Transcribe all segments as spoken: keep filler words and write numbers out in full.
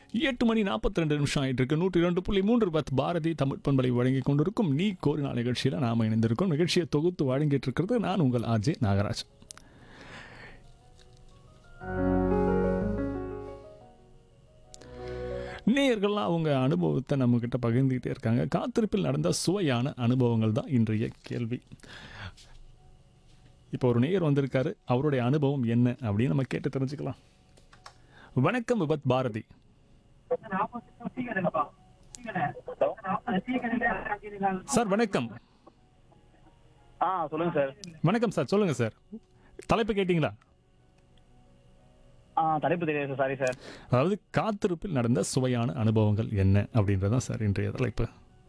எட்டு மணி நாற்பத்தி ரெண்டு நிமிஷம் ஆகிட்டு இருக்கு. நூற்றி இரண்டு புள்ளி மூன்று பத்து பாரதி தமிழ் பண்பலை வழங்கி கொண்டிருக்கும் நீ கோரினா நிகழ்ச்சியில் நாம் இணைந்திருக்கோம். நிகழ்ச்சியை தொகுத்து வழங்கிட்டு இருக்கிறது நான் உங்கள் ஆர்ஜே நாகராஜ். நேயர்கள்லாம் அவங்க அனுபவத்தை நம்மக்கிட்ட பகிர்ந்துக்கிட்டே இருக்காங்க. காத்திருப்பில் நடந்த சுவையான அனுபவங்கள் தான் இன்றைய கேள்வி. இப்போ ஒரு நேயர் வந்திருக்காரு, அவருடைய அனுபவம் என்ன அப்படின்னு நம்ம கேட்டு தெரிஞ்சுக்கலாம். வணக்கம் விபத் பாரதி. சார் வணக்கம். ஆ சொல்லுங்க சார். வணக்கம் சார், சொல்லுங்க சார். தலைப்பு கேட்டிங்களா? ஆ தலைப்பு தெரியாது சார், சாரி சார். அதாவது காத்திருப்பில் நடந்த சுவையான அனுபவங்கள் என்ன அப்படின்றதான் சார் இன்றைய தலைப்பு.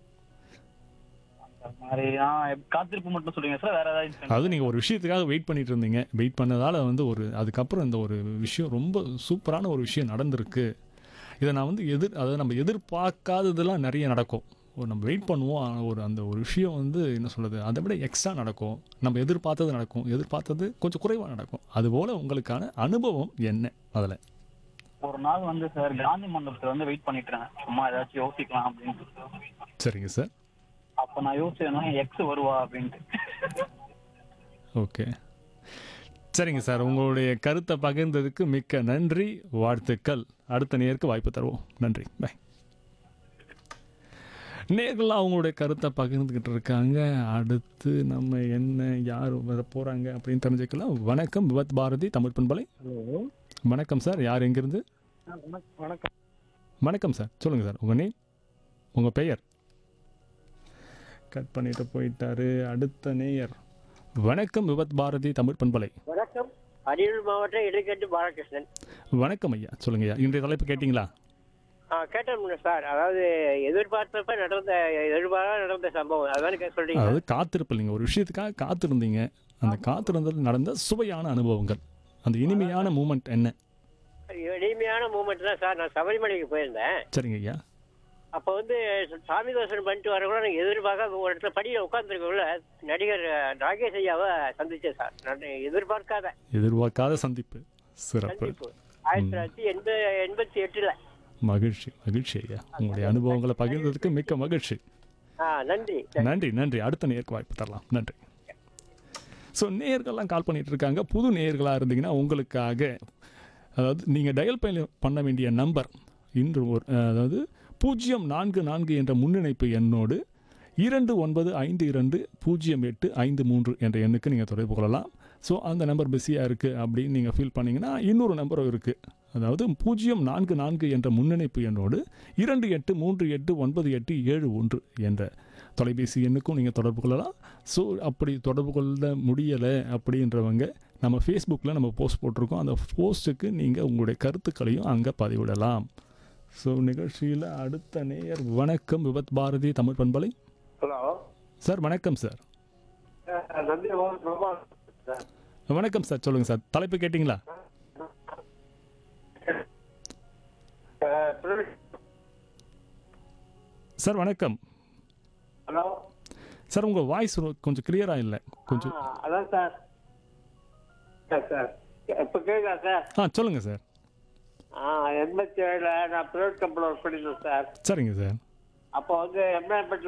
மாதிரி ஆ காத்திருப்பு மட்டும் சொல்லுங்க சார், வேற ஏதாவது? அதாவது நீங்கள் ஒரு விஷயத்துக்காக வெயிட் பண்ணிட்டு இருந்தீங்க, வெயிட் பண்ணதால் வந்து ஒரு அதுக்கப்புறம் இந்த ஒரு விஷயம் ரொம்ப சூப்பரான ஒரு விஷயம் நடந்திருக்கு. இதை நான் வந்து எதிர் அதாவது நம்ம எதிர்பார்க்காததெல்லாம் நிறைய நடக்கும். ஒரு நம்ம வெயிட் பண்ணுவோம், ஆனால் ஒரு அந்த ஒரு விஷயம் வந்து என்ன சொல்கிறது, அதை விட எக்ஸ்ட்ரா நடக்கும். நம்ம எதிர்பார்த்தது நடக்கும், எதிர்பார்த்தது கொஞ்சம் குறைவாக நடக்கும். அதுபோல் உங்களுக்கான அனுபவம் என்ன அதில்? ஒரு நாள் வந்து சார் காந்தி மண்டபத்தில் வந்து வெயிட் பண்ணிட்டு இருந்தேன், சும்மா ஏதாச்சும் யோசிக்கலாம் அப்படின்னு. சரிங்க சார். அப்போ நான் யோசிச்சேன்னா எக்ஸ் வருவா அப்படின்ட்டு. ஓகே, சரிங்க சார். உங்களுடைய கருத்தை பகிர்ந்ததுக்கு மிக்க நன்றி, வாழ்த்துக்கள். அடுத்த நேருக்கு வாய்ப்பு தருவோம். நன்றி, பை. நேர்கள்லாம் அவங்களுடைய கருத்தை பகிர்ந்துக்கிட்டு இருக்காங்க. அடுத்து நம்ம என்ன யார் வர போகிறாங்க அப்படின்னு தெரிஞ்சுக்கலாம். வணக்கம் விபத் பாரதி தமிழ் பண்பலை. ஹலோ, வணக்கம் சார், யார் எங்கேருந்து? வணக்கம். வணக்கம் சார், சொல்லுங்கள் சார். உங்கள் நேம், உங்கள் பெயர். கட் பண்ணிட்டு போயிட்டாரு. அடுத்த நேயர். வணக்கம் விபத் பாரதி தமிழ் பண்பலை. வணக்கம், அரியலூர் மாவட்டம் இடைக்கட்டு பாலகிருஷ்ணன். வணக்கம் ஐயா, சொல்லுங்க ஐயா. இன்றைய தலைப்பு கேட்டிங்களா? ஆ கேட்டோம்ங்க சார். அதாவது எதிர்பார்த்தப்ப நடந்த எதிர்பாராத நடந்த சம்பவம் அதான் சொல்றீங்க. அதாவது காத்திருப்பு, நீங்கள் ஒரு விஷயத்துக்காக காத்திருந்தீங்க, அந்த காத்திருந்ததில் நடந்த சுவையான அனுபவங்கள், அந்த இனிமையான மூமெண்ட் என்ன? எளிமையான மூமெண்ட் தான் சார். நான் சபரிமலைக்கு போயிருந்தேன். சரிங்க ஐயா. அப்போ வந்து சாமி தரிசனம் பண்ணிட்டு வரக்குள்ள எனக்கு எதிர்பார்க்க ஒரு இடத்துல படியில் உட்காந்துருக்கக்குள்ள நடிகர் நாகேஷ் ஐயாவை சந்திச்சேன் சார். நான் எதிர்பார்க்காத எதிர்பார்க்காத சந்திப்பு, சிறப்பு. சந்திப்பு ஆயிரத்தி தொள்ளாயிரத்தி எண்பது எண்பத்தி எட்டுல. மகிழ்ச்சி மகிழ்ச்சி ஐயா, உங்களுடைய அனுபவங்களை பகிர்ந்ததுக்கு மிக்க மகிழ்ச்சி. ஆ நன்றி நன்றி நன்றி. அடுத்த நேருக்கு வாய்ப்பு தரலாம். நன்றி. ஸோ நேயர்கள்லாம் கால் பண்ணிட்டு இருக்காங்க. புது நேயர்களாக இருந்தீங்கன்னா உங்களுக்காக, அதாவது நீங்கள் டயல் பண்ண வேண்டிய நம்பர் இன்று ஒரு அதாவது பூஜ்ஜியம் நான்கு நான்கு என்ற முன்னிணைப்பு எண்ணோடு இரண்டு ஒன்பது ஐந்து இரண்டு பூஜ்ஜியம் எட்டு ஐந்து மூன்று என்ற எண்ணுக்கு நீங்கள் தொடர்பு கொள்ளலாம். ஸோ அந்த நம்பர் பிஸியாக இருக்குது அப்படின்னு நீங்கள் ஃபீல் பண்ணிங்கன்னா இன்னொரு நம்பரும் இருக்குது. அதாவது பூஜ்ஜியம் நான்கு நான்கு என்ற முன்னிணைப்பு எண்ணோடு இரண்டு எட்டு மூன்று எட்டு ஒன்பது எட்டு ஏழு ஒன்று என்ற தொலைபேசி எண்ணுக்கும் நீங்கள் தொடர்பு கொள்ளலாம். ஸோ அப்படி தொடர்பு கொள்ள முடியலை அப்படின்றவங்க நம்ம ஃபேஸ்புக்கில் நம்ம போஸ்ட் போட்டிருக்கோம், அந்த போஸ்ட்டுக்கு நீங்கள் உங்களுடைய கருத்துக்களையும் அங்கே பதிவிடலாம். ஸோ நிகழ்ச்சியில் அடுத்த நேயர். வணக்கம் விபத் பாரதி தமிழ் பண்பலை. ஹலோ சார் வணக்கம் சார். வணக்கம் சார், சொல்லுங்கள் சார். தலைப்பு கேட்டிங்களா? சார் வணக்கம். ஹலோ சார், உங்கள் வாய்ஸ் கொஞ்சம் கிளியராக இல்லை கொஞ்சம். அதான் சார் சார் இப்போ கேட்குதா சார்? ஆ சொல்லுங்கள் சார். ஆ எண்பத்தி ஏழில் நான் ப்ரைவேட் கம்பெனியில் ஒர்க் பண்ணியிருந்தேன் சார். சரிங்க சார். அப்போ வந்து எம்ஏ